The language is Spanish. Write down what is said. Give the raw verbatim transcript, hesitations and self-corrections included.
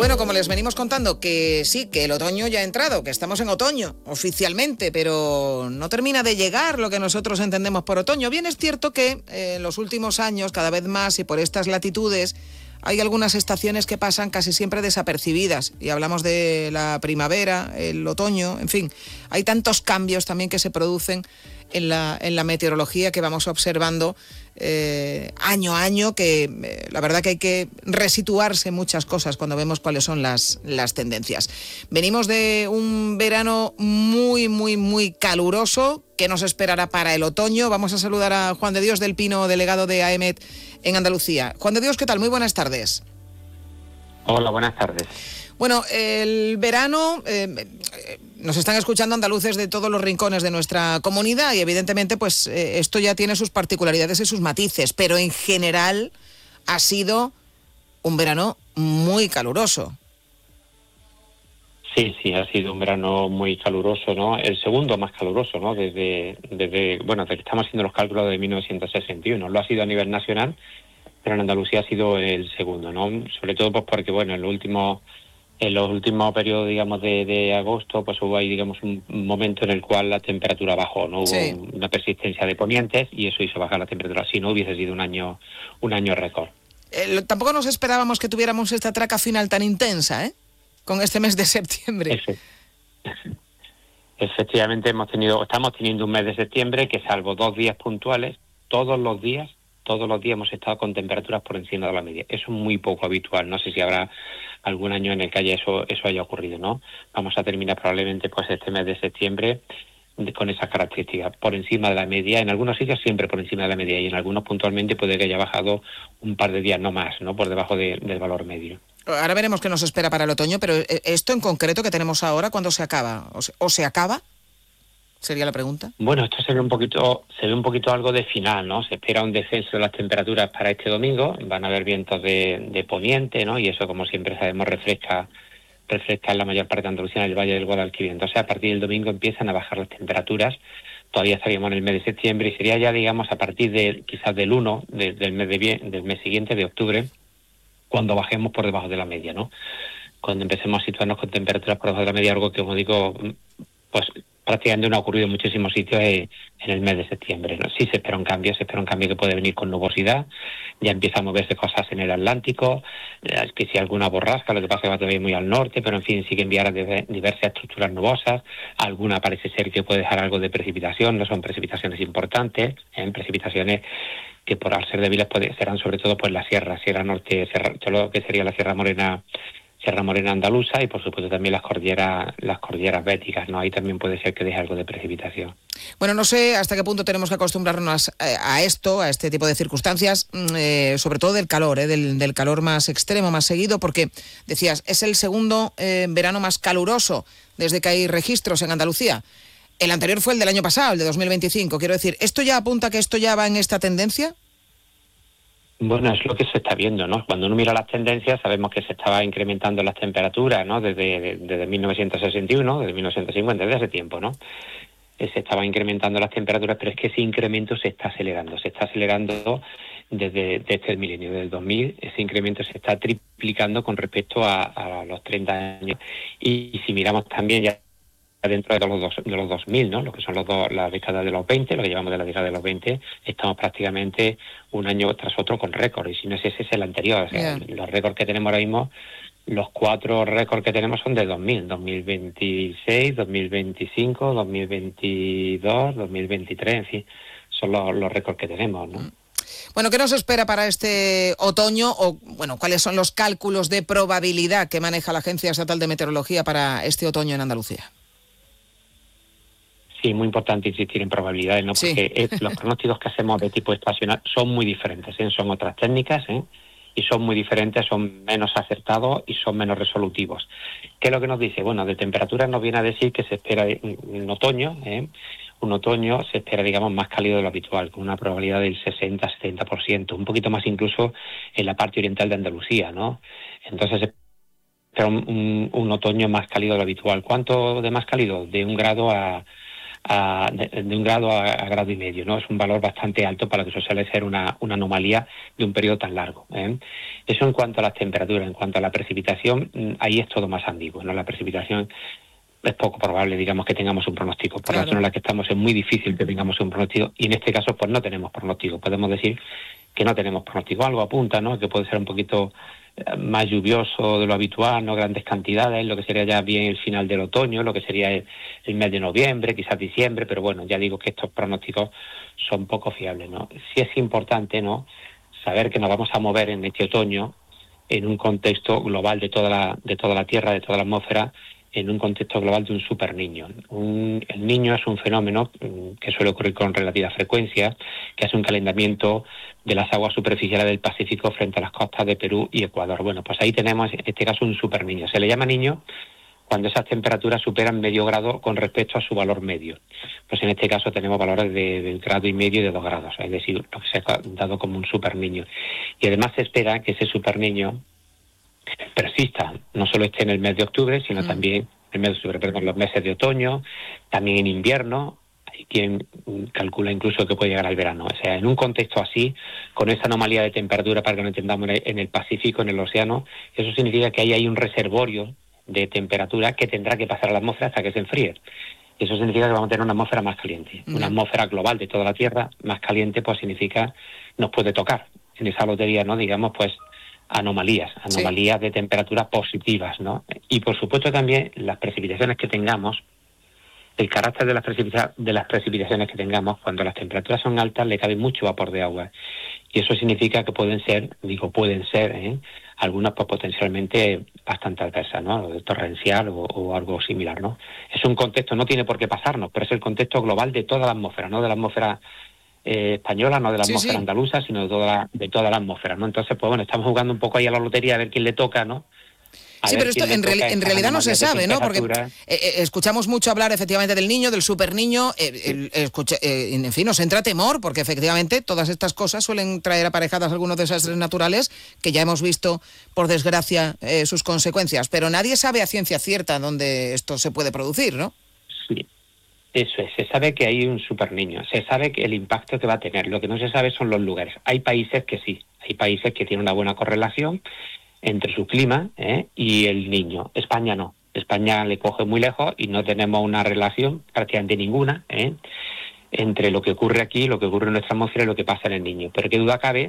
Bueno, como les venimos contando, que sí, que el otoño ya ha entrado, que estamos en otoño oficialmente, pero no termina de llegar lo que nosotros entendemos por otoño. Bien es cierto que eh, en los últimos años, cada vez más y por estas latitudes, hay algunas estaciones que pasan casi siempre desapercibidas. Y hablamos de la primavera, el otoño, en fin. Hay tantos cambios también que se producen en la, en la meteorología que vamos observando eh, año a año, que eh, la verdad que hay que resituarse muchas cosas cuando vemos cuáles son las, las tendencias. Venimos de un verano muy, muy, muy caluroso. ¿Qué nos esperará para el otoño? Vamos a saludar a Juan de Dios del Pino, delegado de AEMET en Andalucía. Juan de Dios, ¿qué tal? Muy buenas tardes. Hola, buenas tardes. Bueno, el verano, eh, nos están escuchando andaluces de todos los rincones de nuestra comunidad y evidentemente pues eh, esto ya tiene sus particularidades y sus matices, pero en general ha sido un verano muy caluroso. Sí, sí, ha sido un verano muy caluroso, ¿no? El segundo más caluroso, ¿no? Desde, desde bueno, desde que estamos haciendo los cálculos de mil novecientos sesenta y uno. Lo ha sido a nivel nacional, pero en Andalucía ha sido el segundo, ¿no? Sobre todo pues porque, bueno, en los últimos En los últimos periodos, digamos, de, de agosto, pues hubo ahí, digamos, un momento en el cual la temperatura bajó, ¿no? Hubo Sí. una persistencia de ponientes y eso hizo bajar la temperatura. Si no, hubiese sido un año un año récord. Eh, tampoco nos esperábamos que tuviéramos esta traca final tan intensa, ¿eh? Con este mes de septiembre. Efe- Efectivamente, hemos tenido, estamos teniendo un mes de septiembre que, salvo dos días puntuales, todos los días, todos los días hemos estado con temperaturas por encima de la media. Eso es muy poco habitual. No sé si habrá algún año en el que haya eso eso haya ocurrido, ¿no? Vamos a terminar probablemente pues este mes de septiembre de, con esas características, por encima de la media, en algunos sitios siempre por encima de la media y en algunos puntualmente puede que haya bajado un par de días, no más, ¿no? Por debajo de, del valor medio. Ahora veremos qué nos espera para el otoño, pero esto en concreto que tenemos ahora, ¿cuándo se acaba? ¿O se, o se acaba? Sería la pregunta. Bueno, esto se ve un poquito, se ve un poquito algo de final, ¿no? Se espera un descenso de las temperaturas para este domingo, van a haber vientos de, de poniente, ¿no? Y eso, como siempre sabemos, refresca, refresca en la mayor parte de Andalucía, en el Valle del Guadalquivir. Entonces, a partir del domingo empiezan a bajar las temperaturas. Todavía estaríamos en el mes de septiembre y sería ya, digamos, a partir de quizás del uno de, del mes de bien, del mes siguiente, de octubre, cuando bajemos por debajo de la media, ¿no? Cuando empecemos a situarnos con temperaturas por debajo de la media, algo que, como digo, pues prácticamente no ha ocurrido en muchísimos sitios en el mes de septiembre, ¿no? Sí se espera un cambio, se espera un cambio que puede venir con nubosidad, ya empieza a moverse cosas en el Atlántico, es que si alguna borrasca, lo que pasa es que va todavía muy al norte, pero en fin, sí que enviará diversas estructuras nubosas, alguna parece ser que puede dejar algo de precipitación, no son precipitaciones importantes, en precipitaciones que por al ser débiles puede, serán sobre todo pues la sierra, Sierra Norte, sierra, todo lo que sería la Sierra Morena, Sierra Morena andaluza y por supuesto también las cordilleras, las cordilleras béticas, ¿no? Ahí también puede ser que deje algo de precipitación. Bueno, no sé hasta qué punto tenemos que acostumbrarnos a esto, a este tipo de circunstancias, eh, sobre todo del calor, eh, del, del calor más extremo, más seguido, porque decías, es el segundo eh, verano más caluroso desde que hay registros en Andalucía. El anterior fue el del año pasado, el de dos mil veinticinco. Quiero decir, ¿esto ya apunta que esto ya va en esta tendencia? Bueno, es lo que se está viendo, ¿no? Cuando uno mira las tendencias sabemos que se estaba incrementando las temperaturas, ¿no? Desde, desde mil novecientos sesenta y uno, desde mil novecientos cincuenta, desde hace tiempo, ¿no? Se estaba incrementando las temperaturas, pero es que ese incremento se está acelerando, se está acelerando desde, desde el milenio, desde el dos mil, ese incremento se está triplicando con respecto a, a los treinta años. Y, y si miramos también ya dentro de los, dos, de los dos mil, ¿no? Lo que son los dos, las décadas de los veinte, lo que llevamos de la década de los veinte, estamos prácticamente un año tras otro con récord, y si no es ese, es el anterior. O sea, yeah. Los récords que tenemos ahora mismo, los cuatro récords que tenemos son de dos mil, dos mil veintiséis, dos mil veinticinco, dos mil veintidós, dos mil veintitrés, en fin, son los, los récords que tenemos, ¿no? Bueno, ¿qué nos espera para este otoño? O, bueno, ¿cuáles son los cálculos de probabilidad que maneja la Agencia Estatal de Meteorología para este otoño en Andalucía? Sí, muy importante insistir en probabilidades, ¿no? Porque sí. es, los pronósticos que hacemos de tipo estacional son muy diferentes, ¿eh? Son otras técnicas, ¿eh? Y son muy diferentes, son menos acertados y son menos resolutivos. ¿Qué es lo que nos dice? Bueno, de temperaturas nos viene a decir que se espera un otoño, ¿eh? Un otoño se espera, digamos, más cálido de lo habitual, con una probabilidad del sesenta a setenta por ciento, un poquito más incluso en la parte oriental de Andalucía, ¿no? Entonces se espera un, un, un otoño más cálido de lo habitual. ¿Cuánto de más cálido? De un grado a a, de, de un grado a, a grado y medio, ¿no? Es un valor bastante alto para lo que suele ser una, una anomalía de un periodo tan largo, ¿eh? Eso en cuanto a las temperaturas. En cuanto a la precipitación, ahí es todo más ambiguo, ¿no? La precipitación es poco probable, digamos, que tengamos un pronóstico. Por Claro. la zona en la que estamos es muy difícil que tengamos un pronóstico, y en este caso pues no tenemos pronóstico. Podemos decir que no tenemos pronóstico. Algo apunta, ¿no?, que puede ser un poquito más lluvioso de lo habitual, no grandes cantidades, lo que sería ya bien el final del otoño, lo que sería el, el mes de noviembre, quizás diciembre, pero bueno, ya digo que estos pronósticos son poco fiables, ¿no? Sí es importante, ¿no?, saber que nos vamos a mover en este otoño en un contexto global de toda la, de toda la Tierra, de toda la atmósfera, en un contexto global de un superniño. Un, el niño es un fenómeno que suele ocurrir con relativa frecuencia, que hace un calentamiento de las aguas superficiales del Pacífico frente a las costas de Perú y Ecuador. Bueno, pues ahí tenemos en este caso un superniño. Se le llama niño cuando esas temperaturas superan medio grado con respecto a su valor medio. Pues en este caso tenemos valores de, de grado y medio y de dos grados, es decir, lo que se ha dado como un superniño. Y además se espera que ese superniño persista, no solo esté en el mes de octubre, sino mm. también en el mes de octubre, perdón, los meses de otoño, también en invierno. Hay quien calcula incluso que puede llegar al verano. O sea, en un contexto así, con esa anomalía de temperatura, para que no entendamos, en el Pacífico, en el océano, eso significa que ahí hay un reservorio de temperatura que tendrá que pasar a la atmósfera hasta que se enfríe. Eso significa que vamos a tener una atmósfera más caliente. Mm. Una atmósfera global de toda la Tierra más caliente, pues significa nos puede tocar en esa lotería, ¿no?, digamos, pues anomalías, anomalías sí. de temperaturas positivas, ¿no? Y por supuesto también las precipitaciones que tengamos, el carácter de las, precipita- de las precipitaciones que tengamos, cuando las temperaturas son altas le cabe mucho vapor de agua. Y eso significa que pueden ser, digo pueden ser, ¿eh?, algunas pues potencialmente bastante adversas, ¿no?, torrencial o, o algo similar, ¿no? Es un contexto, no tiene por qué pasarnos, pero es el contexto global de toda la atmósfera, no de la atmósfera Eh, española, no de la sí, atmósfera sí. andaluza, sino de toda la, de toda la atmósfera, ¿no? Entonces, pues bueno, estamos jugando un poco ahí a la lotería a ver quién le toca, ¿no? A sí, pero esto en, reali en realidad no se sabe, ¿no? Porque eh, escuchamos mucho hablar efectivamente del niño, del superniño, eh, sí. el, escucha, eh, en fin, nos entra temor, porque efectivamente todas estas cosas suelen traer aparejadas algunos desastres naturales que ya hemos visto, por desgracia, eh, sus consecuencias, pero nadie sabe a ciencia cierta dónde esto se puede producir, ¿no? Sí. Eso es, se sabe que hay un superniño, se sabe que el impacto que va a tener, lo que no se sabe son los lugares. Hay países que sí, hay países que tienen una buena correlación entre su clima ¿eh? y el niño. España no, España le coge muy lejos y no tenemos una relación prácticamente ninguna ¿eh? entre lo que ocurre aquí, lo que ocurre en nuestra atmósfera y lo que pasa en el niño. Pero qué duda cabe